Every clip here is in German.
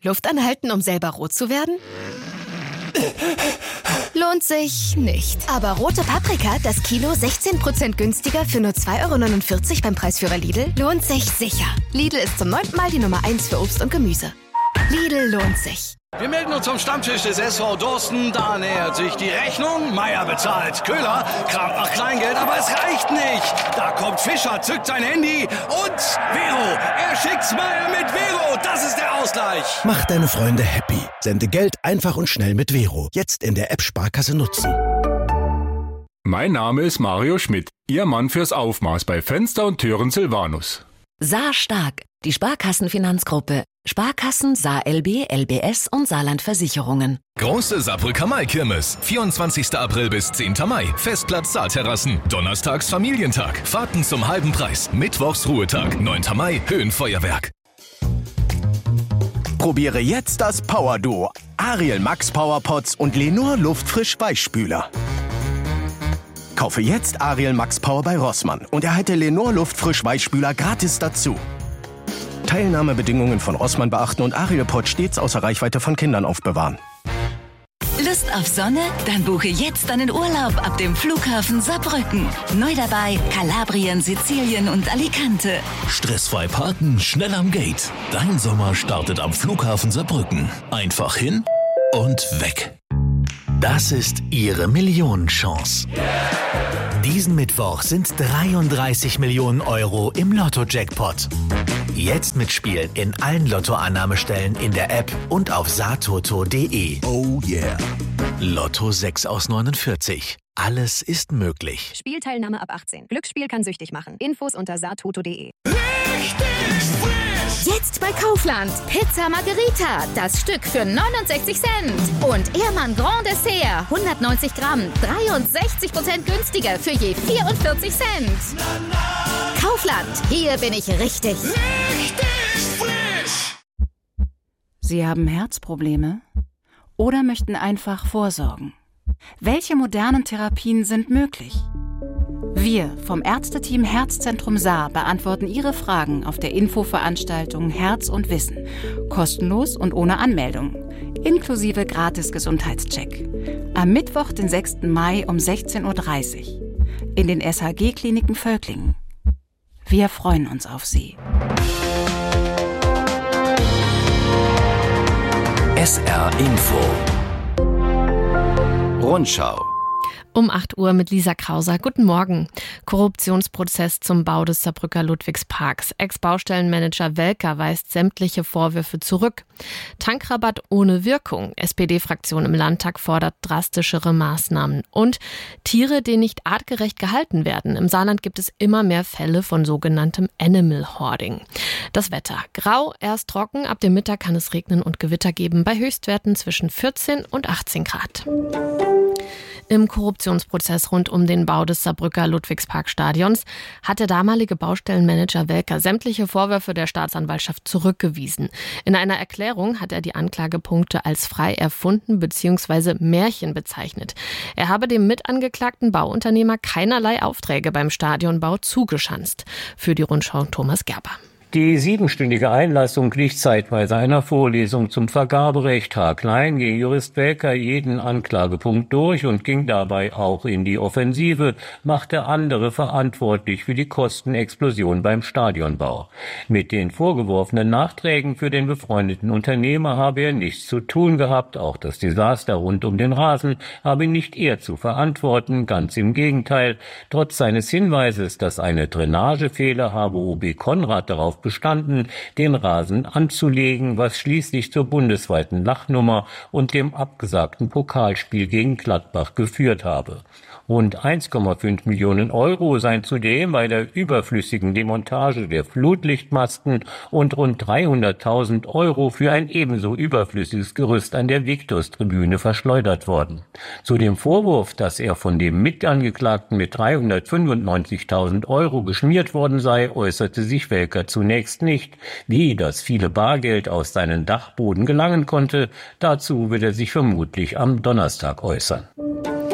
Luft anhalten, um selber rot zu werden? Lohnt sich nicht. Aber rote Paprika, das Kilo 16% günstiger für nur 2,49 € beim Preisführer Lidl, lohnt sich sicher. Lidl ist zum 9. Mal die Nummer 1 für Obst und Gemüse. Lidl lohnt sich. Wir melden uns zum Stammtisch des SV Dorsten. Da nähert sich die Rechnung. Meier bezahlt. Köhler kramt nach Kleingeld, aber es reicht nicht. Da kommt Fischer, zückt sein Handy und Vero. Er schickt Smile mit Vero. Das ist der Ausgleich. Mach deine Freunde happy. Sende Geld einfach und schnell mit Vero. Jetzt in der App Sparkasse nutzen. Mein Name ist Mario Schmidt, Ihr Mann fürs Aufmaß bei Fenster und Türen Silvanus. Saar Stark, die Sparkassenfinanzgruppe. Sparkassen, Saar LB, LBS und Saarland Versicherungen. Große Saarbrücker Mai-Kirmes. 24. April bis 10. Mai. Festplatz Saarterrassen. Donnerstags Familientag. Fahrten zum halben Preis. Mittwochs Ruhetag. 9. Mai Höhenfeuerwerk. Probiere jetzt das Power-Duo. Ariel Max Powerpots und Lenor Luftfrisch Weichspüler. Kaufe jetzt Ariel Max Power bei Rossmann und erhalte Lenor Luftfrisch Weichspüler gratis dazu. Teilnahmebedingungen von Rossmann beachten und Ariel Pot stets außer Reichweite von Kindern aufbewahren. Lust auf Sonne? Dann buche jetzt deinen Urlaub ab dem Flughafen Saarbrücken. Neu dabei Kalabrien, Sizilien und Alicante. Stressfrei parken, schnell am Gate. Dein Sommer startet am Flughafen Saarbrücken. Einfach hin und weg. Das ist Ihre Millionenchance. Diesen Mittwoch sind 33 Millionen Euro im Lotto-Jackpot. Jetzt mitspielen in allen Lottoannahmestellen in der App und auf saartoto.de. Oh yeah. Lotto 6 aus 49. Alles ist möglich. Spielteilnahme ab 18. Glücksspiel kann süchtig machen. Infos unter saartoto.de. Jetzt bei Kaufland. Pizza Margherita, das Stück für 69 Cent. Und Ehrmann Grand Dessert, 190 Gramm, 63% günstiger für je 44 Cent. Kaufland, hier bin ich richtig. Richtig frisch. Sie haben Herzprobleme oder möchten einfach vorsorgen? Welche modernen Therapien sind möglich? Wir vom Ärzteteam Herzzentrum Saar beantworten Ihre Fragen auf der Infoveranstaltung Herz und Wissen. Kostenlos und ohne Anmeldung. Inklusive Gratis-Gesundheitscheck. Am Mittwoch, den 6. Mai um 16:30 Uhr. In den SHG-Kliniken Völklingen. Wir freuen uns auf Sie. SR Info. Rundschau. Um 8 Uhr mit Lisa Krauser. Guten Morgen. Korruptionsprozess zum Bau des Saarbrücker Ludwigsparks. Ex-Baustellenmanager Welker weist sämtliche Vorwürfe zurück. Tankrabatt ohne Wirkung. SPD-Fraktion im Landtag fordert drastischere Maßnahmen. Und Tiere, die nicht artgerecht gehalten werden. Im Saarland gibt es immer mehr Fälle von sogenanntem Animal Hoarding. Das Wetter. Grau, erst trocken. Ab dem Mittag kann es regnen und Gewitter geben bei Höchstwerten zwischen 14 und 18 Grad. Im Korruptionsprozess rund um den Bau des Saarbrücker Ludwigsparkstadions hat der damalige Baustellenmanager Welker sämtliche Vorwürfe der Staatsanwaltschaft zurückgewiesen. In einer Erklärung hat er die Anklagepunkte als frei erfunden bzw. Märchen bezeichnet. Er habe dem mitangeklagten Bauunternehmer keinerlei Aufträge beim Stadionbau zugeschanzt. Für die Rundschau Thomas Gerber. Die 7-stündige Einlassung glich zeitweise einer Vorlesung zum Vergaberecht. Haarklein ging Jurist Welker jeden Anklagepunkt durch und ging dabei auch in die Offensive, machte andere verantwortlich für die Kostenexplosion beim Stadionbau. Mit den vorgeworfenen Nachträgen für den befreundeten Unternehmer habe er nichts zu tun gehabt. Auch das Desaster rund um den Rasen habe nicht er zu verantworten, ganz im Gegenteil. Trotz seines Hinweises, dass eine Drainagefehler habe OB Konrad darauf bestanden, den Rasen anzulegen, was schließlich zur bundesweiten Lachnummer und dem abgesagten Pokalspiel gegen Gladbach geführt habe. Rund 1,5 Millionen Euro seien zudem bei der überflüssigen Demontage der Flutlichtmasten und rund 300.000 Euro für ein ebenso überflüssiges Gerüst an der Victorstribüne verschleudert worden. Zu dem Vorwurf, dass er von dem Mitangeklagten mit 395.000 Euro geschmiert worden sei, äußerte sich Welker zunächst nicht. Wie das viele Bargeld aus seinen Dachboden gelangen konnte, dazu wird er sich vermutlich am Donnerstag äußern.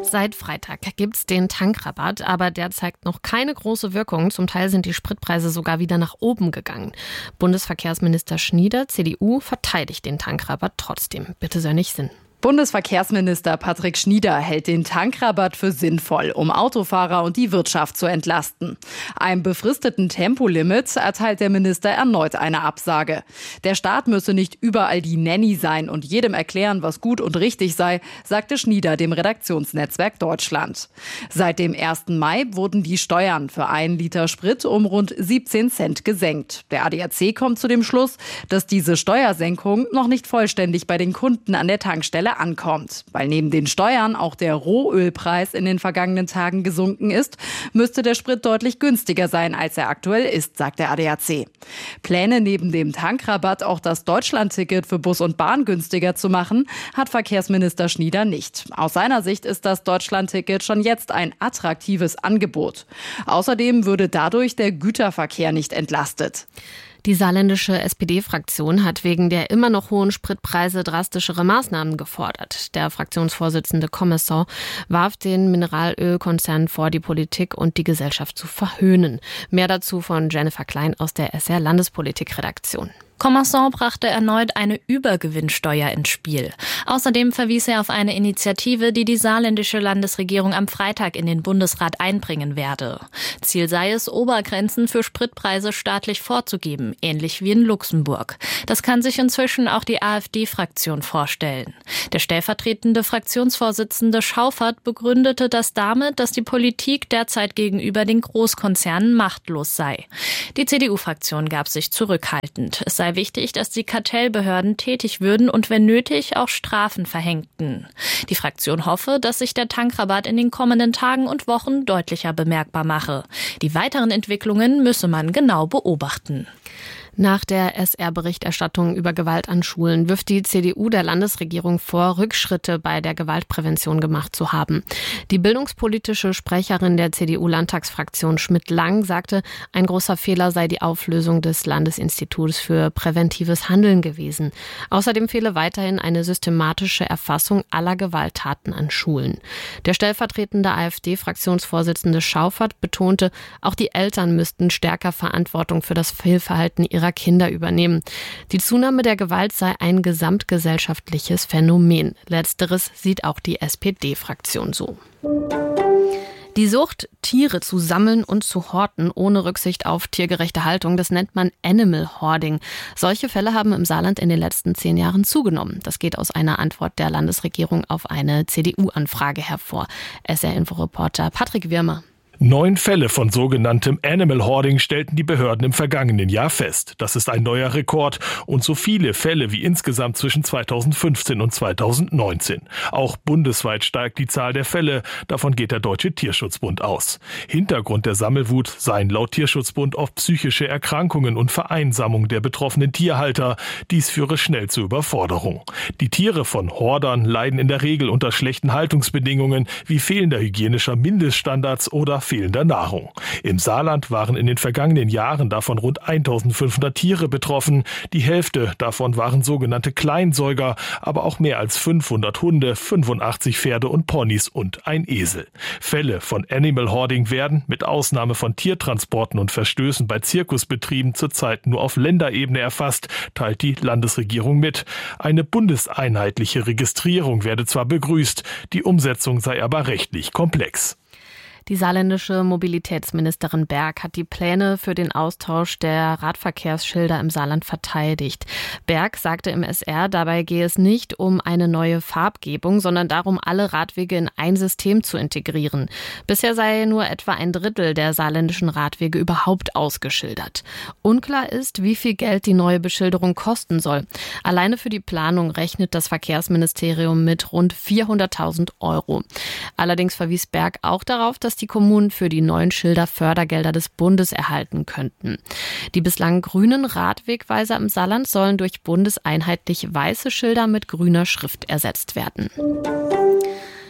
Seit Freitag gibt's den Tankrabatt, aber der zeigt noch keine große Wirkung. Zum Teil sind die Spritpreise sogar wieder nach oben gegangen. Bundesverkehrsminister Schnieder, CDU, verteidigt den Tankrabatt trotzdem. Bitte sei nicht Sinn. Bundesverkehrsminister Patrick Schnieder hält den Tankrabatt für sinnvoll, um Autofahrer und die Wirtschaft zu entlasten. Einem befristeten Tempolimit erteilt der Minister erneut eine Absage. Der Staat müsse nicht überall die Nanny sein und jedem erklären, was gut und richtig sei, sagte Schnieder dem Redaktionsnetzwerk Deutschland. Seit dem 1. Mai wurden die Steuern für 1 Liter Sprit um rund 17 Cent gesenkt. Der ADAC kommt zu dem Schluss, dass diese Steuersenkung noch nicht vollständig bei den Kunden an der Tankstelle ankommt. Weil neben den Steuern auch der Rohölpreis in den vergangenen Tagen gesunken ist, müsste der Sprit deutlich günstiger sein, als er aktuell ist, sagt der ADAC. Pläne neben dem Tankrabatt auch das Deutschlandticket für Bus und Bahn günstiger zu machen, hat Verkehrsminister Schnieder nicht. Aus seiner Sicht ist das Deutschlandticket schon jetzt ein attraktives Angebot. Außerdem würde dadurch der Güterverkehr nicht entlastet. Die saarländische SPD-Fraktion hat wegen der immer noch hohen Spritpreise drastischere Maßnahmen gefordert. Der Fraktionsvorsitzende Kommissar warf den Mineralölkonzern vor, die Politik und die Gesellschaft zu verhöhnen. Mehr dazu von Jennifer Klein aus der SR-Landespolitik-Redaktion. Commerson brachte erneut eine Übergewinnsteuer ins Spiel. Außerdem verwies er auf eine Initiative, die die saarländische Landesregierung am Freitag in den Bundesrat einbringen werde. Ziel sei es, Obergrenzen für Spritpreise staatlich vorzugeben, ähnlich wie in Luxemburg. Das kann sich inzwischen auch die AfD-Fraktion vorstellen. Der stellvertretende Fraktionsvorsitzende Schauffert begründete das damit, dass die Politik derzeit gegenüber den Großkonzernen machtlos sei. Die CDU-Fraktion gab sich zurückhaltend. Es sei wichtig, dass die Kartellbehörden tätig würden und wenn nötig auch Strafen verhängten. Die Fraktion hoffe, dass sich der Tankrabatt in den kommenden Tagen und Wochen deutlicher bemerkbar mache. Die weiteren Entwicklungen müsse man genau beobachten. Nach der SR-Berichterstattung über Gewalt an Schulen wirft die CDU der Landesregierung vor, Rückschritte bei der Gewaltprävention gemacht zu haben. Die bildungspolitische Sprecherin der CDU-Landtagsfraktion Schmidt-Lang sagte, ein großer Fehler sei die Auflösung des Landesinstituts für präventives Handeln gewesen. Außerdem fehle weiterhin eine systematische Erfassung aller Gewalttaten an Schulen. Der stellvertretende AfD-Fraktionsvorsitzende Schauffert betonte, auch die Eltern müssten stärker Verantwortung für das Fehlverhalten ihrer Kinder übernehmen. Die Zunahme der Gewalt sei ein gesamtgesellschaftliches Phänomen. Letzteres sieht auch die SPD-Fraktion so. Die Sucht, Tiere zu sammeln und zu horten, ohne Rücksicht auf tiergerechte Haltung, das nennt man Animal Hoarding. Solche Fälle haben im Saarland in den letzten 10 Jahren zugenommen. Das geht aus einer Antwort der Landesregierung auf eine CDU-Anfrage hervor. SR-Info-Reporter Patrick Wirmer. 9 Fälle von sogenanntem Animal Hoarding stellten die Behörden im vergangenen Jahr fest. Das ist ein neuer Rekord und so viele Fälle wie insgesamt zwischen 2015 und 2019. Auch bundesweit steigt die Zahl der Fälle, davon geht der Deutsche Tierschutzbund aus. Hintergrund der Sammelwut seien laut Tierschutzbund oft psychische Erkrankungen und Vereinsamung der betroffenen Tierhalter. Dies führe schnell zur Überforderung. Die Tiere von Hordern leiden in der Regel unter schlechten Haltungsbedingungen wie fehlender hygienischer Mindeststandards oder fehlender Nahrung. Im Saarland waren in den vergangenen Jahren davon rund 1500 Tiere betroffen. Die Hälfte davon waren sogenannte Kleinsäuger, aber auch mehr als 500 Hunde, 85 Pferde und Ponys und ein Esel. Fälle von Animal Hoarding werden, mit Ausnahme von Tiertransporten und Verstößen bei Zirkusbetrieben, zurzeit nur auf Länderebene erfasst, teilt die Landesregierung mit. Eine bundeseinheitliche Registrierung werde zwar begrüßt, die Umsetzung sei aber rechtlich komplex. Die saarländische Mobilitätsministerin Berg hat die Pläne für den Austausch der Radverkehrsschilder im Saarland verteidigt. Berg sagte im SR, dabei gehe es nicht um eine neue Farbgebung, sondern darum, alle Radwege in ein System zu integrieren. Bisher sei nur etwa 1/3 der saarländischen Radwege überhaupt ausgeschildert. Unklar ist, wie viel Geld die neue Beschilderung kosten soll. Alleine für die Planung rechnet das Verkehrsministerium mit rund 400.000 €. Allerdings verwies Berg auch darauf, dass die Kommunen für die neuen Schilder Fördergelder des Bundes erhalten könnten. Die bislang grünen Radwegweiser im Saarland sollen durch bundeseinheitlich weiße Schilder mit grüner Schrift ersetzt werden.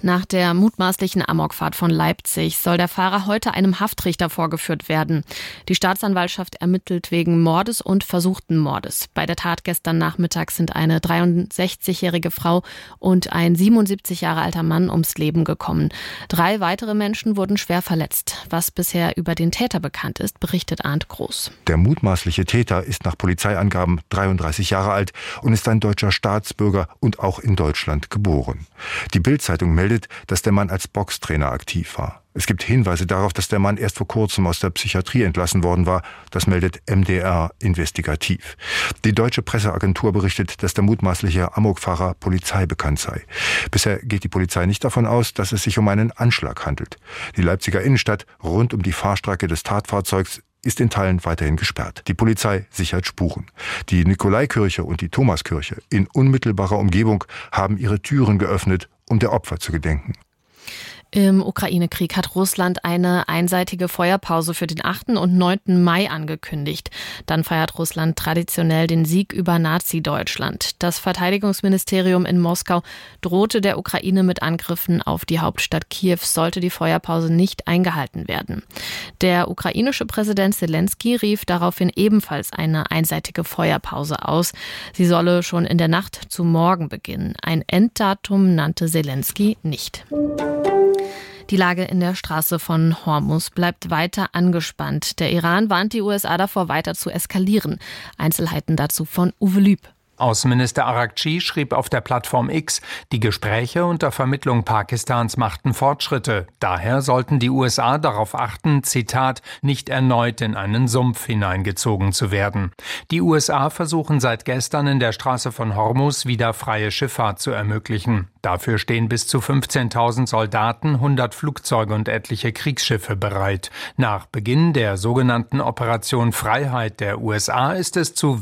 Nach der mutmaßlichen Amokfahrt von Leipzig soll der Fahrer heute einem Haftrichter vorgeführt werden. Die Staatsanwaltschaft ermittelt wegen Mordes und versuchten Mordes. Bei der Tat gestern Nachmittag sind eine 63-jährige Frau und ein 77 Jahre alter Mann ums Leben gekommen. 3 weitere Menschen wurden schwer verletzt. Was bisher über den Täter bekannt ist, berichtet Arndt Groß. Der mutmaßliche Täter ist nach Polizeiangaben 33 Jahre alt und ist ein deutscher Staatsbürger und auch in Deutschland geboren. Die Bild-Zeitung meldet, dass der Mann als Boxtrainer aktiv war. Es gibt Hinweise darauf, dass der Mann erst vor kurzem aus der Psychiatrie entlassen worden war. Das meldet MDR investigativ. Die deutsche Presseagentur berichtet, dass der mutmaßliche Amokfahrer polizeibekannt sei. Bisher geht die Polizei nicht davon aus, dass es sich um einen Anschlag handelt. Die Leipziger Innenstadt rund um die Fahrstrecke des Tatfahrzeugs ist in Teilen weiterhin gesperrt. Die Polizei sichert Spuren. Die Nikolaikirche und die Thomaskirche in unmittelbarer Umgebung haben ihre Türen geöffnet, um der Opfer zu gedenken. Im Ukraine-Krieg hat Russland eine einseitige Feuerpause für den 8. und 9. Mai angekündigt. Dann feiert Russland traditionell den Sieg über Nazi-Deutschland. Das Verteidigungsministerium in Moskau drohte der Ukraine mit Angriffen auf die Hauptstadt Kiew, sollte die Feuerpause nicht eingehalten werden. Der ukrainische Präsident Zelensky rief daraufhin ebenfalls eine einseitige Feuerpause aus. Sie solle schon in der Nacht zu morgen beginnen. Ein Enddatum nannte Zelensky nicht. Die Lage in der Straße von Hormuz bleibt weiter angespannt. Der Iran warnt die USA davor, weiter zu eskalieren. Einzelheiten dazu von Uwe Lüb. Außenminister Araghchi schrieb auf der Plattform X, die Gespräche unter Vermittlung Pakistans machten Fortschritte. Daher sollten die USA darauf achten, Zitat, nicht erneut in einen Sumpf hineingezogen zu werden. Die USA versuchen seit gestern in der Straße von Hormuz wieder freie Schifffahrt zu ermöglichen. Dafür stehen bis zu 15.000 Soldaten, 100 Flugzeuge und etliche Kriegsschiffe bereit. Nach Beginn der sogenannten Operation Freiheit der USA ist es zu